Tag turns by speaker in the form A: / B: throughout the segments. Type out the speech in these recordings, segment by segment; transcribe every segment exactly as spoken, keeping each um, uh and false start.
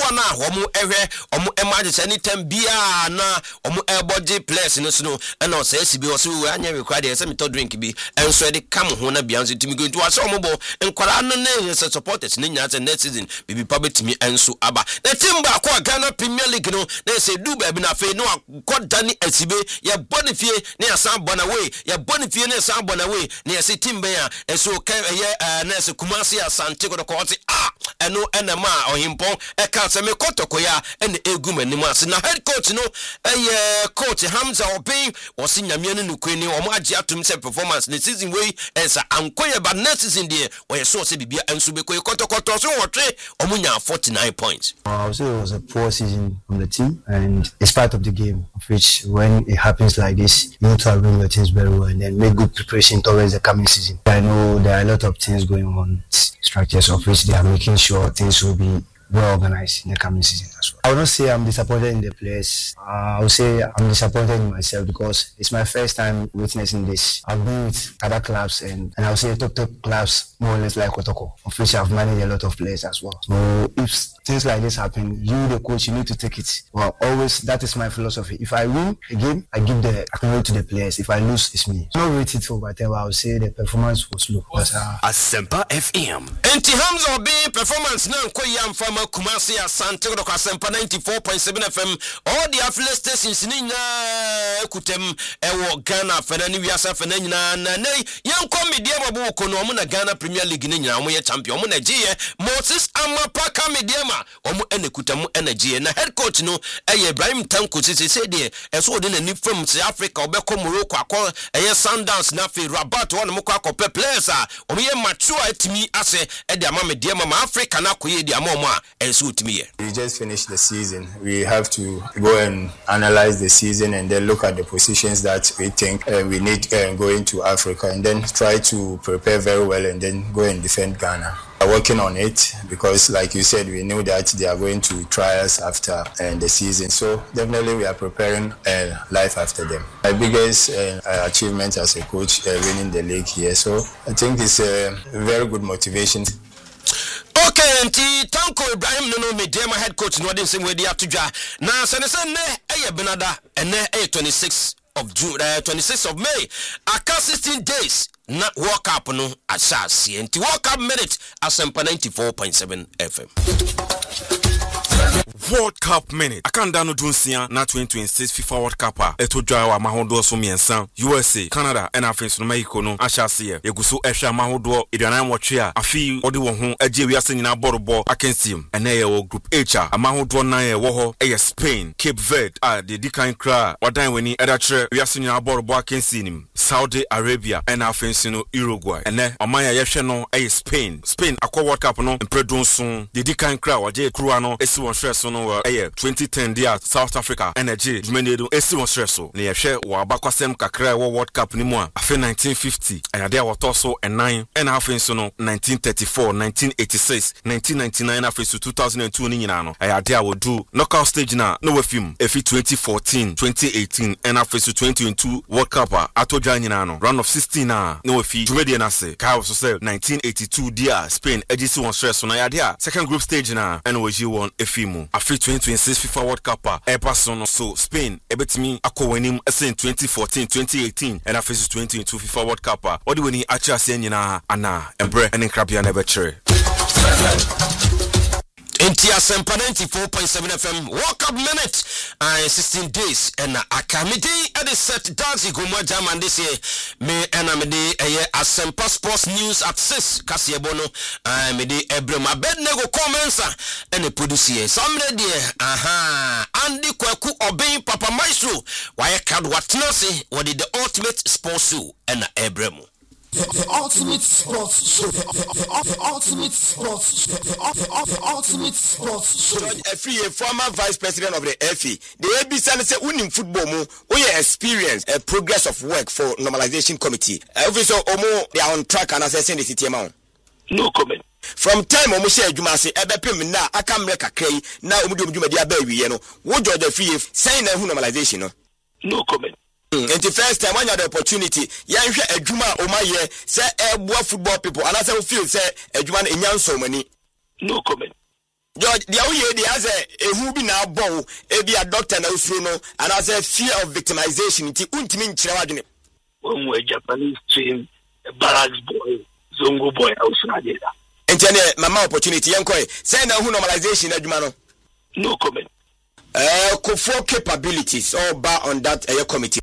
A: na homo ehwe omo emergency anytime bia na omo airborne place no so no e na say sibi o so we anya require dey say me to drink bi enso e dey come ho na bia nso timi go ntu ase omo bo nkwara no na supporters ni nya say next season bibi pa betimi enso aba na team ba ko Ghana Premier League no na say du ba bi na fe no akodani asibe ya bonifie na asan bonawe ya bonifie na asan bonawe na say team ba ya enso kan ye na say Kumasi Asante ko ko ti ah eno enema ohimpon e kan say me kotokoya ene egumani mu ase na head coach no eh coach Hamza Obin was nyame no nukwe ni omo age atum say performance the season wey ensa ankoye ba next season dey we so say bibia enso be koy kotokoto so wotwe omo nya forty-nine points.
B: I would say it was a poor season from the team, and it's part of the game, of which when it happens like this, you need to arrange your teams very well and then make good preparation towards the coming season. I know there are a lot of things going on, structures of which they are making sure things will be well organized in the coming season as well. I would not say I'm disappointed in the players. Uh, I would say I'm disappointed in myself because it's my first time witnessing this. I've been with other clubs and, and I would say top top clubs more or less like Kotoko, of which I've managed a lot of players as well. So if things like this happen, you the coach, you need to take it. Well, always that is my philosophy. If I win a game, I give the acknowledgement to the players. If I lose, it's me. I'm not rated for whatever. I would say the performance was low. But, uh,
C: Asempa F M.
A: Enti Hamza Obin performance na nkoyam fama Kumasi Asante ko Asempa ninety-four point seven F M. All the affiliate stations ni nyina kutem ewo Ghana fana ni wiasa fana nyina na nei yanko media mabu ko no mo na Ghana Premier League ni nyina mo ye champion mo na giye Moses Amapaka media ma omo ene kutamu ene giye na head coach no eye Ibrahim Tanko sisi se de eso ode na ni from South Africa obekọ Morocco akọ eye Sundowns na fe Rabat won mo kwa akọ players a omo ye mature etimi ase e de ama media ma Africa na koye de ama omo a enso utimi ye.
D: We just finished the season. We have to go and analyze the season and then look at the positions that we think uh, we need uh, going to Africa and then try to prepare very well and then go and defend Ghana. We are working on it because, like you said, we knew that they are going to try us after uh, the season. So definitely we are preparing uh, life after them. My biggest uh, achievement as a coach, uh, winning the league here. So I think it's a very good motivation.
A: Okay, nti Tanko Ibrahim no no media ma head coach no den same way dey atodwa na senese ne eye benada ene eye twenty-sixth of June, uh, twenty-sixth of May, aka sixteen days na World Cup no asase nti World Cup minute Asempa ninety-four point seven F M.
C: World Cup minute. Akanda no dunsia na twenty twenty-six FIFA World Cup a etodwa wa mahodo so miensa U S A, Canada and Africa no Mexico no ahyase yeguso ehwa mahodo aduanan wotwe a afi ode wo ho agye wiase nyina borobo akensim ene ye wo group H a mahodo nan ye wo ho eye Spain, Cape Verde a de dikan kra wadan wani eda kire wiase nyina borobo akensim, Saudi Arabia and Africa no Uruguay ene amanya yehwe no eye Spain. Spain akwa World Cup no mpredonso de dikan kra waje kruwa no esi won hwe so no eh twenty ten dia South Africa energy jumenedo esi won streso na yehwe wo abakwasem kakra wo World Cup ni mu a afi nineteen fifty ayade a wotoso nine and half so no nineteen thirty-four, nineteen eighty-six, nineteen ninety-nine afi so two thousand two ni nyina no ayade a wodu knockout stage na no wafim efi twenty fourteen, twenty eighteen and afi so twenty twenty-two World Cup a atodwa nyina no round of sixteen na no wafi jumedie na se ka so say nineteen eighty-two dia Spain agisi won streso na ayade a second group stage na and wo ji won efi mu afi twenty twenty-six FIFA World Cup a epasono so Spain ebetimi akọwanim esen twenty fourteen, twenty eighteen and afi twenty twenty-two FIFA World Cup a odi weni achi ase nyina ana embre ene krabia na bechere.
A: Enti Asempa ninety-four point seven F M World Cup minute and sixteen days and akamidi at the set dancing goma German this year me and amede eye Asempa Sports News at six kasiebono and me de ebrem abednego comments and the producer somebody there aha Andy Kwaku Obin Papa Maestro why card watna say what did the ultimate sports show and ebrem.
E: The, the ultimate sports show. The, the, the, the ultimate sports. The, the, the, the ultimate sports show.
F: F E A, former vice president of the F E A, the A B C say winning football mo, we experience a progress of work for normalization committee. Obviously, omo they are on track and assessing the city amount.
G: No comment.
F: From time omo share adwuma se ebepem na aka mre kakrai na omo de adwuma dia ba wiye no. Wo George F E A say na hu normalization no.
G: No comment.
F: Mm. And the first time when you had the opportunity, you have a juma o my year, say a football people, and as I feel say a juma in young so many.
G: No comment.
F: George, the away the as a who be now bow, a be a doctor now no, and as a fear of victimization, it won't mean children.
G: When we're Japanese team, a barracks boy, Zongo boy, also did that.
F: And then mama opportunity, young boy, send a who normalization, Edmano.
G: No comment.
F: Uh, for capabilities all bar on that uh, committee.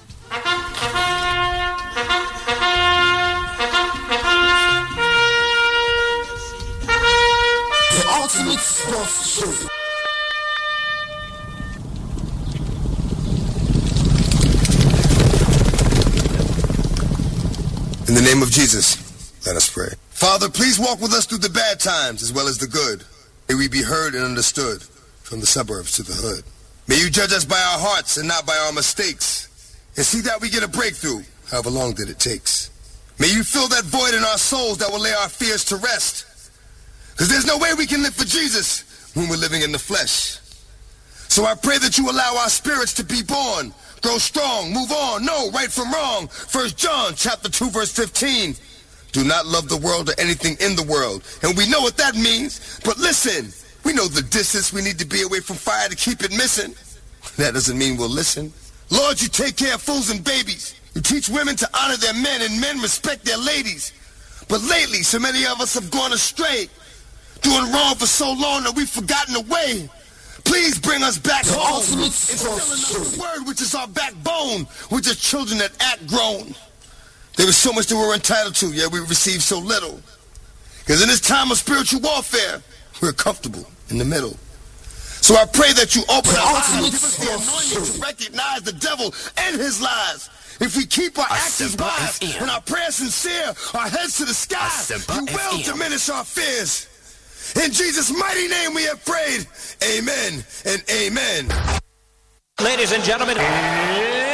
E: The Ultimate Sports Show.
H: In the name of Jesus, let us pray. Father, please walk with us through the bad times as well as the good. May we be heard and understood from the suburbs to the hood. May you judge us by our hearts and not by our mistakes, and see that we get a breakthrough, however long that it takes. May you fill that void in our souls that will lay our fears to rest, because there's no way we can live for Jesus when we're living in the flesh. So I pray that you allow our spirits to be born, grow strong, move on, know right from wrong. First John chapter two verse fifteen. Do not love the world or anything in the world. And we know what that means. But listen, we know the distance we need to be away from fire to keep it missing. That doesn't mean we'll listen. Lord, you take care of fools and babies. You teach women to honor their men and men respect their ladies. But lately, so many of us have gone astray, doing wrong for so long that we've forgotten the way. Please bring us back
E: The
H: home.
E: ultimate
H: Instill
E: sports
H: in us the
E: show.
H: word which is our backbone. We're just children that act grown. There was so much that we were entitled to, yet we received so little. Because in this time of spiritual warfare, we're comfortable in the middle. So I pray that you open
E: The
H: our eyes,
E: ultimate
H: give us the
E: sports
H: anointing to
E: show.
H: recognize the devil and his lies. If we keep our actions
A: Asempa
H: wise
A: F M.
H: and our prayers sincere, our heads to the sky,
A: Asempa
H: you will
A: F M.
H: diminish our fears. In Jesus' mighty name we have prayed. Amen and amen.
I: Ladies and gentlemen,